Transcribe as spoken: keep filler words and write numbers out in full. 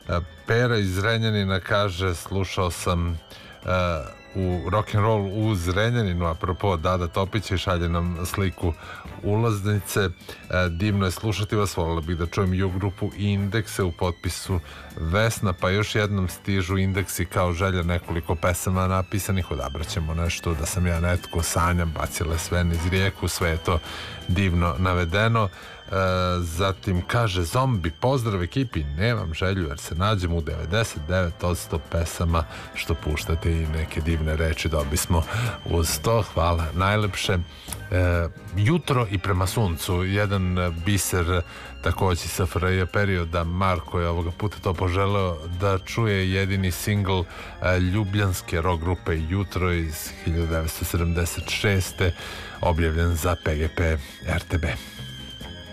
Pera iz Zrenjanina kaže, slušao sam u rock'n'roll u Zrenjaninu, apropo Dada Topića, i šalje nam sliku ulaznice. Divno je slušati vas, volila bih da čujem i u grupu Indekse u potpisu Vesna, pa još jednom stižu Indeksi kao želja, nekoliko pesama napisanih, odabraćemo nešto, Da sam ja netko, Sanjam, Bacile sve niz rijeku, sve je to divno navedeno. E, zatim kaže Zombi, pozdrav ekipi, nemam želju jer se nađem u devedeset devet posto pesama što puštate i neke divne reči dobismo uz to, hvala najlepše. E, jutro i prema suncu, jedan biser takođe sa F R J perioda. Marko je ovoga puta to poželeo da čuje, jedini singl ljubljanske rock grupe Jutro iz hiljadu devetsto sedamdeset šeste objavljen za P G P R T B.